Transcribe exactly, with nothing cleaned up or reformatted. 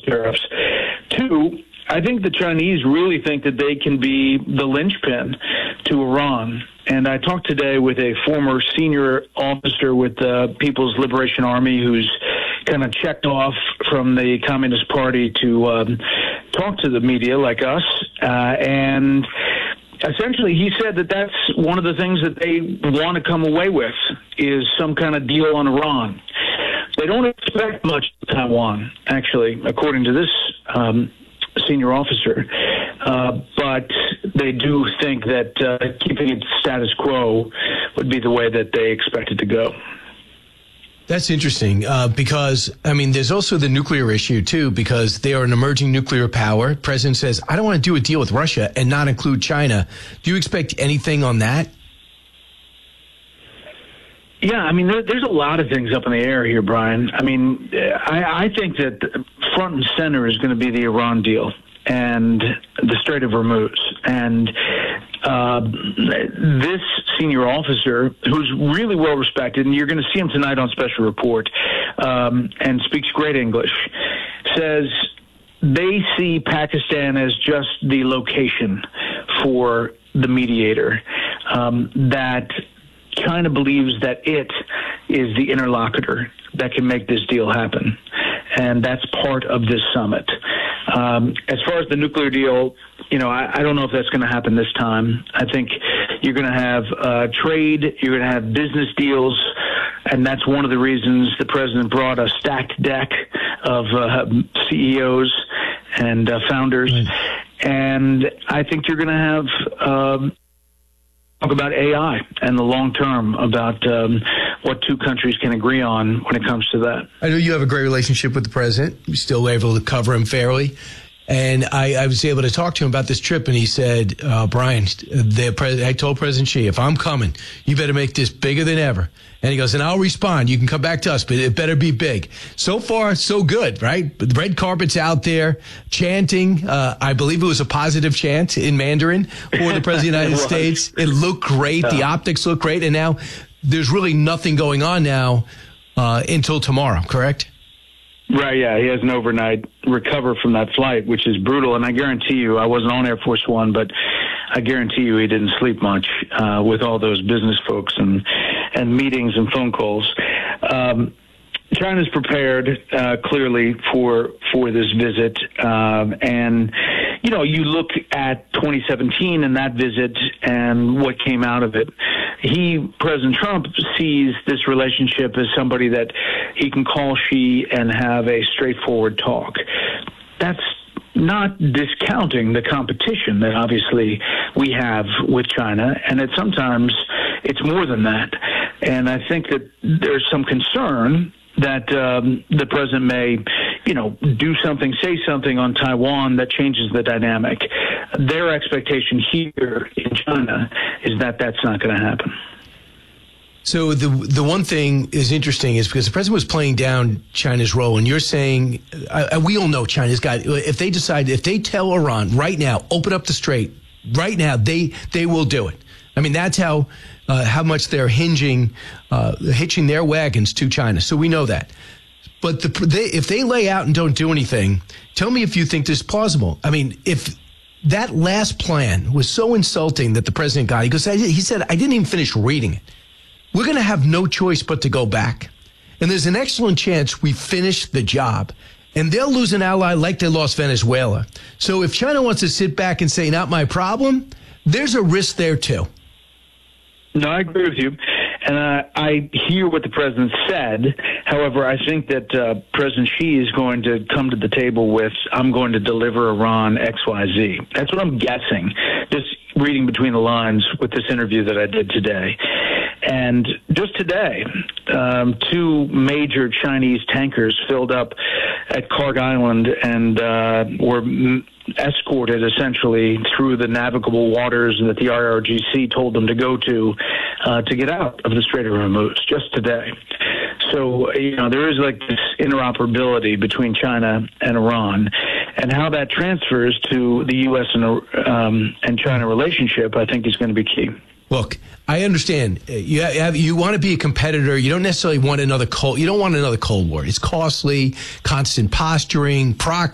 tariffs. Two, I think the Chinese really think that they can be the linchpin to Iran. And I talked today with a former senior officer with the People's Liberation Army who's kind of checked off from the Communist Party to um, talk to the media like us. Uh, and essentially he said that that's one of the things that they want to come away with is some kind of deal on Iran. They don't expect much of Taiwan, actually, according to this um senior officer, uh, but they do think that uh, keeping it status quo would be the way that they expect it to go. That's interesting uh, because, I mean, there's also the nuclear issue, too, because they are an emerging nuclear power. The president says, I don't want to do a deal with Russia and not include China. Do you expect anything on that? Yeah, I mean, there, there's a lot of things up in the air here, Brian. I mean, I, I think that front and center is going to be the Iran deal and the Strait of Hormuz. And uh, this senior officer, who's really well respected, and you're going to see him tonight on Special Report, um, and speaks great English, says they see Pakistan as just the location for the mediator, um, that China believes that it is the interlocutor that can make this deal happen, and that's part of this summit. Um, as far as the nuclear deal, you know, I, I don't know if that's going to happen this time. I think you're going to have uh, trade, you're going to have business deals, and that's one of the reasons the president brought a stacked deck of uh, C E Os and uh, founders. Right. And I think you're going to have um, talk about A I and the long term, about um, what two countries can agree on when it comes to that. I know you have a great relationship with the president. You're still able to cover him fairly. And I, I was able to talk to him about this trip, and he said, uh, Brian, the pres- I told President Xi, if I'm coming, you better make this bigger than ever. And he goes, and I'll respond. You can come back to us, but it better be big. So far, so good, right? The red carpet's out there, chanting. Uh, I believe it was a positive chant in Mandarin for the President of the United States. It looked great. The optics look great. And now there's really nothing going on now uh, until tomorrow, correct? Right, yeah. He has an overnight recover from that flight, which is brutal. And I guarantee you, I wasn't on Air Force One, but I guarantee you he didn't sleep much uh, with all those business folks and, and meetings and phone calls. Um, China's prepared, uh, clearly, for for this visit. Um, and, you know, you look at twenty seventeen and that visit and what came out of it. He, President Trump, sees this relationship as somebody that he can call Xi and have a straightforward talk. That's not discounting the competition that obviously we have with China, and that sometimes it's more than that. And I think that there's some concern that um, the president may, you know, do something, say something on Taiwan that changes the dynamic. Their expectation here in China is that that's not going to happen. So the the one thing is interesting is because the president was playing down China's role, and you're saying, uh, we all know China's got, if they decide, if they tell Iran right now, open up the strait, right now, they they will do it. I mean, that's how uh, how much they're hinging, uh, hitching their wagons to China. So we know that. But the, they, if they lay out and don't do anything, tell me if you think this is plausible. I mean, if that last plan was so insulting that the president got, he goes, he said, I didn't even finish reading it. We're going to have no choice but to go back. And there's an excellent chance we finish the job. And they'll lose an ally like they lost Venezuela. So if China wants to sit back and say, not my problem, there's a risk there too. No, I agree with you. And uh, I hear what the president said. However, I think that uh, President Xi is going to come to the table with, I'm going to deliver Iran X Y Z. That's what I'm guessing, just reading between the lines with this interview that I did today. And just today, um, two major Chinese tankers filled up at Karg Island and uh, were m- escorted essentially through the navigable waters that the I R G C told them to go to uh, to get out of the Strait of Hormuz just today. So, you know, there is like this interoperability between China and Iran, and how that transfers to the U S and, um, and China relationship, I think, is going to be key. Look, I understand. You have, you want to be a competitor. You don't necessarily want another cold. You don't want another Cold War. It's costly, constant posturing, proxy.